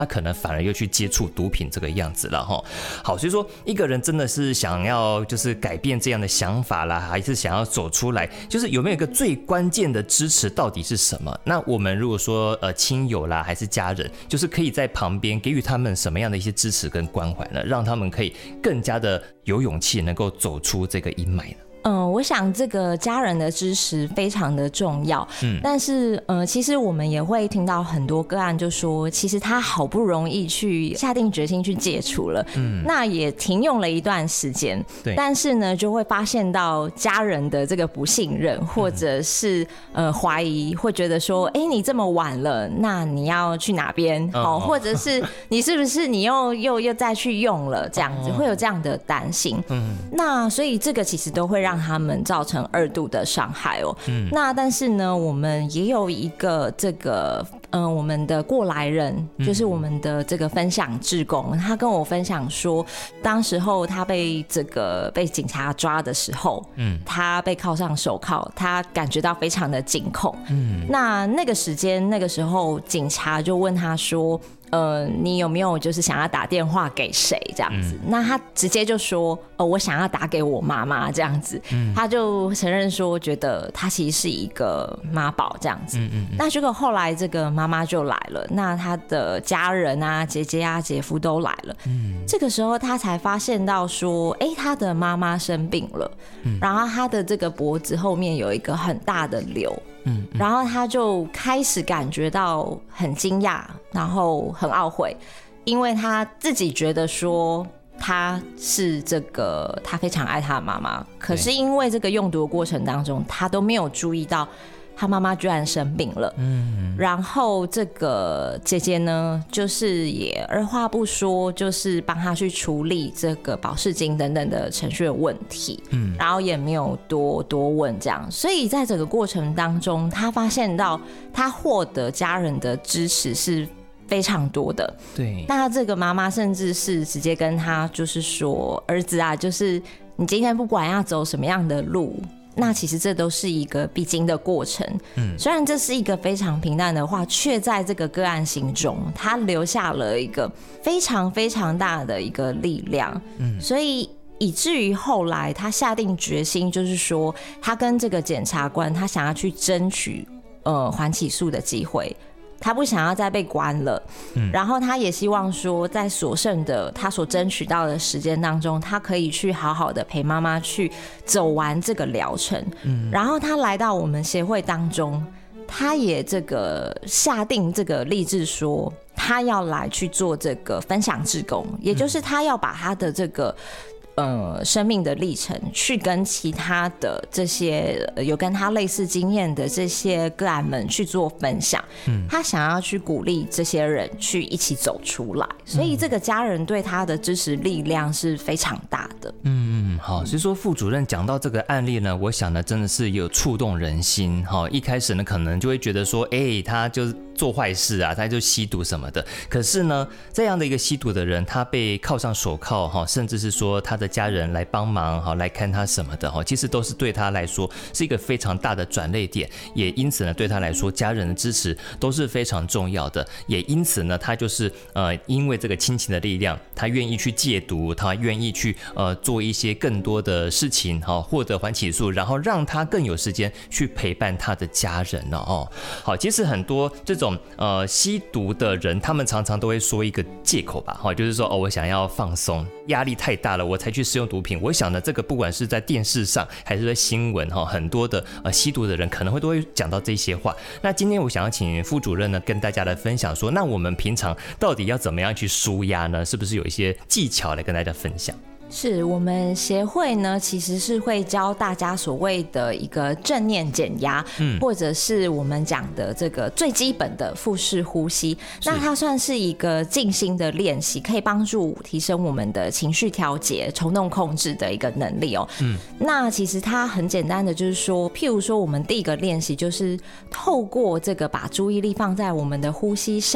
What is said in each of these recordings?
他可能反而又去接触毒品这个样子了齁。好，所以说一个人真的是想要就是改变这样的想法啦，还是想要走出来，就是有没有一个最关键的支持到底是什么？那我们如果说亲友啦还是家人，就是可以在旁边给予他们什么样的一些支持跟关怀呢？让他们可以更加的有勇气能够走出这个阴霾呢？ 我想这个家人的支持非常的重要，但是其实我们也会听到很多个案就说，其实他好不容易去下定决心去戒除了，那也停用了一段时间，但是呢就会发现到家人的这个不信任，或者是怀疑，会觉得说，你这么晚了，那你要去哪边？或者是你是不是你又再去用了，这样子会有这样的担心。那所以这个其实都会让他们造成2度的伤害哦。那但是呢，我们也有一个这个我们的过来人，就是我们的这个分享志工，他跟我分享说，当时候他被警察抓的时候，他被铐上手铐，他感觉到非常的惊恐。那个时候警察就问他说，你有没有就是想要打电话给谁这样子？那他直接就说，我想要打给我妈妈这样子。他就承认说，觉得他其实是一个妈宝这样子。那结果后来这个妈妈就来了，那他的家人啊、姐姐啊、姐夫都来了。这个时候他才发现到说，他的妈妈生病了，然后他的这个脖子后面有一个很大的瘤。然后他就开始感觉到很惊讶，然后很懊悔，因为他自己觉得说他非常爱他的妈妈，可是因为这个用毒的过程当中，他都没有注意到他妈妈居然生病了。然后这个姐姐呢，就是也二话不说，就是帮他去处理这个保释金等等的程序的问题。然后也没有多问这样，所以在整个过程当中，他发现到他获得家人的支持是非常多的。对，那这个妈妈甚至是直接跟他就是说，儿子啊，就是你今天不管要走什么样的路，那其实这都是一个必经的过程。虽然这是一个非常平淡的话，却在这个个案心中，他留下了一个非常非常大的一个力量。所以以至于后来他下定决心，就是说他跟这个检察官，他想要去争取缓起诉的机会。他不想要再被关了，然后他也希望说，在所剩的他所争取到的时间当中，他可以去好好的陪妈妈去走完这个疗程。然后他来到我们协会当中，他也这个下定这个立志说，他要来去做这个分享志工，也就是他要把他的这个生命的历程去跟其他的这些有跟他类似经验的这些个案们去做分享。他想要去鼓励这些人去一起走出来，所以这个家人对他的支持力量是非常大的。 好，所以说副主任讲到这个案例呢，我想呢真的是有触动人心。一开始呢可能就会觉得说，他就是做坏事啊，他就吸毒什么的。可是呢，这样的一个吸毒的人，他被铐上手铐，甚至是说他的家人来帮忙，来看他什么的，其实都是对他来说是一个非常大的转捩点。也因此呢，对他来说，家人的支持都是非常重要的。也因此呢，他就是因为这个亲情的力量，他愿意去戒毒，他愿意去做一些更多的事情，获得缓起诉，然后让他更有时间去陪伴他的家人了。好，其实很多这种吸毒的人，他们常常都会说一个借口吧，就是说我想要放松，压力太大了，我才去使用毒品。我想呢，这个不管是在电视上还是在新闻，很多的吸毒的人可能都会讲到这些话。那今天我想要请副主任呢跟大家来分享说，那我们平常到底要怎么样去抒压呢？是不是有一些技巧来跟大家分享？ 是我们协会呢，其实是会教大家所谓的一个正念减压，或者是我们讲的这个最基本的腹式呼吸。那它算是一个静心的练习，可以帮助提升我们的情绪调节、冲动控制的一个能力哦。那其实它很简单的，就是说，譬如说我们第一个练习就是透过这个把注意力放在我们的呼吸上。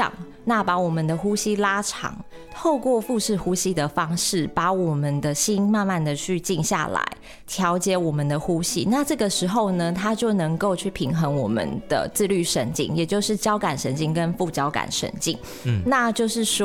那把我们的呼吸拉长，透过腹式呼吸的方式，把我们的心慢慢的去静下来，调节我们的呼吸。那这个时候呢，它就能够去平衡我们的自律神经，也就是交感神经跟副交感神经。那就是说